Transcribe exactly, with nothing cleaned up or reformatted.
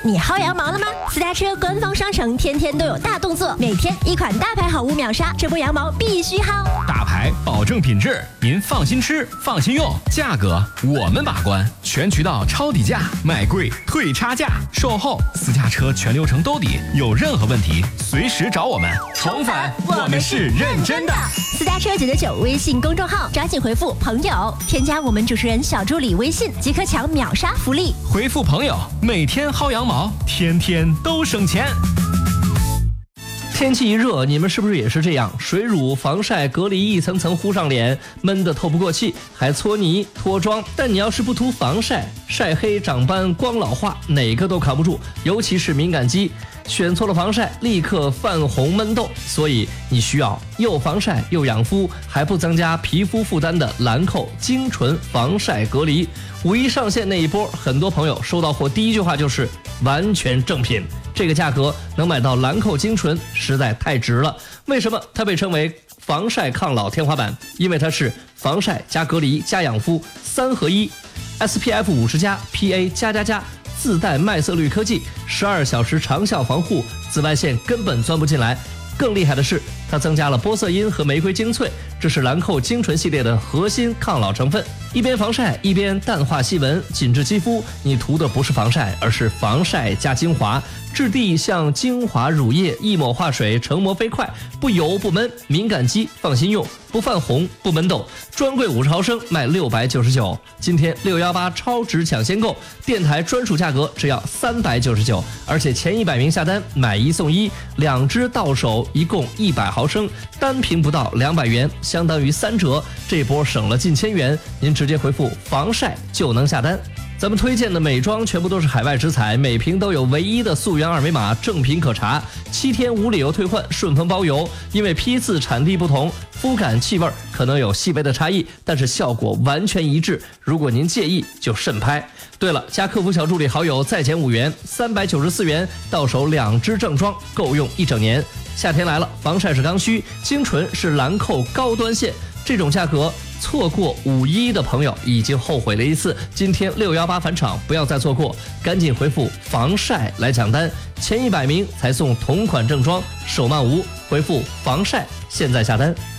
你薅羊毛了吗？私家车官方商城天天都有大动作，每天一款大牌好物秒杀，这波羊毛必须薅。 大牌保证品质，您放心吃，放心用，价格我们把关，全渠道抄底价，卖贵退差价，售后私家车全流程兜底，有任何问题随时找我们。宠粉，我们是认真的。 私家车九九九微信公众号，抓紧回复朋友，添加我们主持人小助理微信，即可抢秒杀福利。 回复朋友，每天薅羊毛，天天都省钱。 天气一热，你们是不是也是这样？水乳、防晒、隔离一层层糊上脸，闷得透不过气，还搓泥、脱妆。但你要是不涂防晒，晒黑、长斑、光老化，哪个都扛不住，尤其是敏感肌。选错了防晒，立刻泛红闷痘。所以你需要又防晒又养肤，还不增加皮肤负担的兰蔻精纯防晒隔离。五一上线那一波，很多朋友收到货第一句话就是完全正品，这个价格能买到兰蔻精纯实在太值了。为什么它被称为防晒抗老天花板？因为它是防晒加隔离加养肤三合一， S P F 五十加 P A 加加加，自带麦色绿科技，十二小时长效防护，紫外线根本钻不进来。更厉害的是，它增加了玻色因和玫瑰精粹，这是兰蔻精纯系列的核心抗老成分。一边防晒一边淡化细纹，紧致肌肤。你涂的不是防晒，而是防晒加精华，质地像精华乳液，一抹化水，成膜飞快，不油不闷，敏感肌放心用，不泛红不闷痘。专柜五十毫升卖六百九十九，今天六一八超值抢先购，电台专属价格只要三百九十九，而且前一百名下单买一送一，两支到手一共一百毫升，单瓶不到两百元，相当于三折，这波省了近千元。您直接回复防晒就能下单。咱们推荐的美妆全部都是海外直采，每瓶都有唯一的溯源二维码，正品可查，七天无理由退换，顺丰包邮。因为批次产地不同，肤感气味可能有细微的差异，但是效果完全一致。如果您介意，就慎拍。对了，加客服小助理好友再减五元，三百九十四元到手两支正装，够用一整年。夏天来了，防晒是刚需，精纯是兰蔻高端线，这种价格错过五一的朋友已经后悔了一次，今天六一八返场，不要再错过，赶紧回复防晒来抢单，前一百名才送同款正装，手慢无，回复防晒现在下单。